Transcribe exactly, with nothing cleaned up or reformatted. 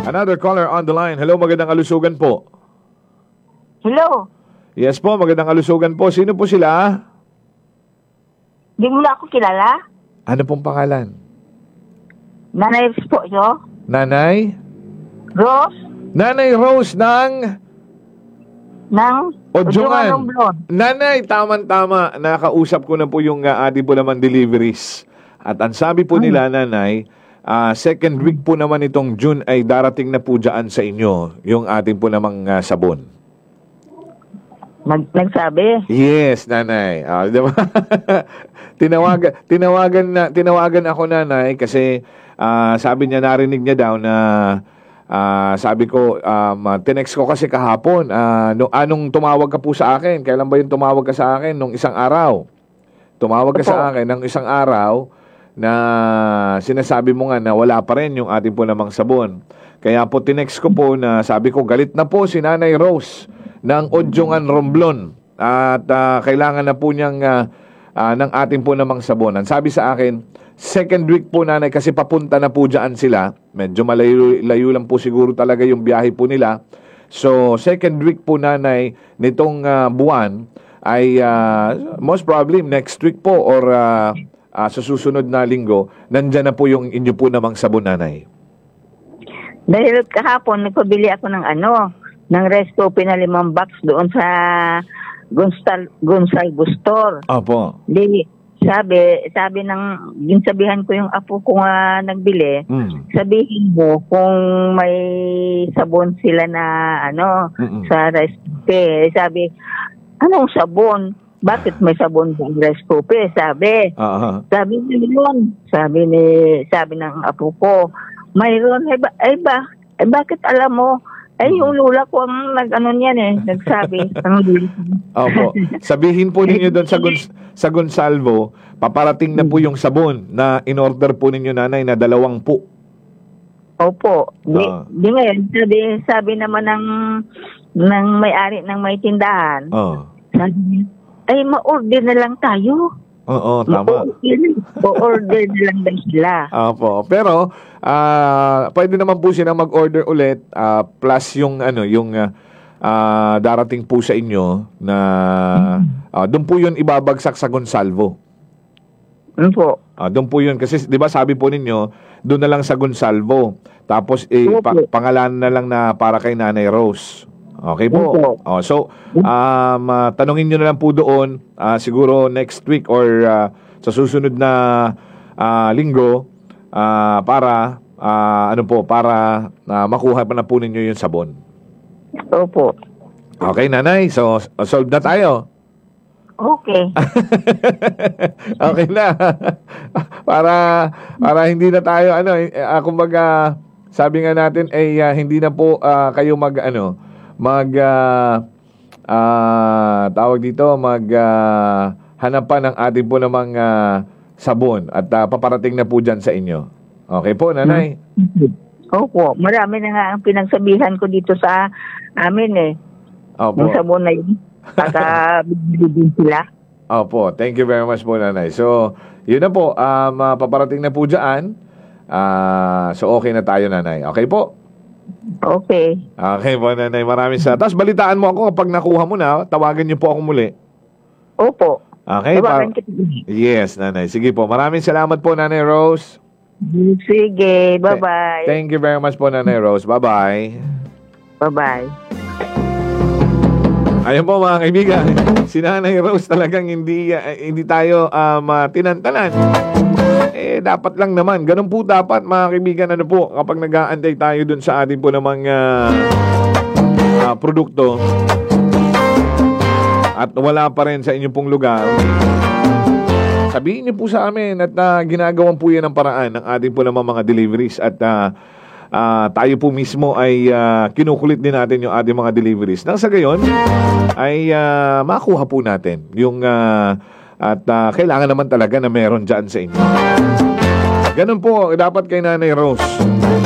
Another caller on the line. Hello, magandang kalusugan po. Hello. Yes po, magandang kalusugan po. Sino po sila? Di mo na ako kilala? Ano pong pangalan? Nanay po yo. Nanay? Rose Nanay Rose ng ng Odjongan. Romblon. Nanay, tama-tama. Nakausap ko na po yung uh, ating po naman deliveries. At ang sabi po nila, Nanay, uh, second week po naman itong June ay darating na po dyan sa inyo yung ating po namang uh, sabon. Nag nagsabi? Yes, Nanay. Uh, diba? tinawagan, tinawagan, na, tinawagan ako, Nanay, kasi uh, sabi niya, narinig niya daw na Uh, sabi ko, um, uh, tinext ko kasi kahapon, uh, no, anong tumawag ka po sa akin? Kailan ba yung tumawag ka sa akin? Nung isang araw. Tumawag ka Opo. sa akin ng isang araw na sinasabi mo nga na wala pa rin yung ating po namang sabon. Kaya po tinext ko po na sabi ko, galit na po si Nanay Rose ng Odjongan Romblon at uh, kailangan na po niyang uh, uh, ng ating po namang sabonan. Sabi sa akin, second week po, Nanay, kasi papunta na po dyan sila. Medyo malayo lang po siguro talaga yung biyahe po nila. So, second week po, Nanay, nitong uh, buwan ay uh, most probably next week po or uh, uh, sa susunod na linggo, nandyan na po yung inyo po namang sabon, Nanay. Dahil kahapon, nagpabili ako ng ano, ng Resto na limang box doon sa Gonzal Gonzalvo Store. Opo. Di, sabi, sabi ng, ginsabihan ko yung apo ko nga nagbili, Mm. sabihin mo kung may sabon sila na ano, Mm-mm. sa Rescope. Sabi, anong sabon? Bakit may sabon sa Rescope? Sabi. Uh-huh. Sabi niyon, sabi ni, sabi ng apo ko, mayroon, ay ba, ay ba, ay bakit alam mo? Ay, yung lula ko ang nag-ano niyan eh, nagsabi. Opo. Sabihin po ninyo doon sa, Gon- sa Gonsalvo, paparating na po yung sabon na in-order po ninyo, Nanay, na dalawang po. Opo. Di, Ah. di ngayon, sabi, sabi naman ng, ng may-ari ng may tindahan, Oh. sabi niya, ay, ma-order na lang tayo. Oo, tama. Ma-order na lang din sila. Opo. Pero ah pwede naman po silang mag-order ulit ah, plus yung ano, yung ah, ah, darating po sa inyo na ah, doon po 'yun ibabagsak sa Gonsalvo. Ano po? Ah, doon po 'yun kasi 'di ba sabi po ninyo, doon na lang sa Gonsalvo. Tapos eh, Opo. pa- pangalan na lang na para kay Nanay Rose. Okay po. Opo. Oh, so um ah, tanungin niyo na lang po doon ah, siguro next week or ah, sa susunod na ah, linggo ah, para ah, ano po para ah, makuha pa na po ninyo yung sabon. Opo. Okay, Nanay. So solve na tayo. Okay. Okay na. para para hindi na tayo ano, eh, ah, kumbaga sabi nga natin ay ah, hindi na po ah, kayo mag ano, mag ah, ah, tawag dito, mag ah, hanap pa ng ating po namang ah, sabon at ah, paparating na po diyan sa inyo. Okay po, Nanay. Opo. Marami na nga ang pinagsabihan ko dito sa amin eh. Opo. Yung sabon na yun. Baka bibili din sila. Opo, thank you very much po, Nanay. So, yun na po, um, ah, paparating na po dyan. Ah, so, okay na tayo, Nanay. Okay po? Okay. Okay po, Nanay. Maraming sa... Tapos, balitaan mo ako kapag nakuha mo na, tawagan niyo po ako muli. Opo. Okay? Tawagan Pa- kita. yes, Nanay. Sige po. Maraming salamat po, Nanay Rose. Sige. Bye-bye. Thank you very much po, Nanay Rose. Bye-bye. Bye-bye. Ayun po, mga kaibigan. Si Nanay Rose talagang hindi, ah, hindi tayo um, ah, tinantanan. Eh, dapat lang naman. Ganun po dapat, mga kaibigan, ano po, kapag nag-aantay tayo dun sa ating po namang uh, uh, produkto at wala pa rin sa inyong pong lugar, sabihin niyo po sa amin at uh, ginagawan po yan ng paraan ng ating po namang mga deliveries at uh, uh, tayo po mismo ay uh, kinukulit din natin yung ating mga deliveries. Nang sa gayon, ay uh, makuha po natin yung uh, at uh, kailangan naman talaga na meron dyan sa inyo. Ganun po, dapat kay Nanay Rose.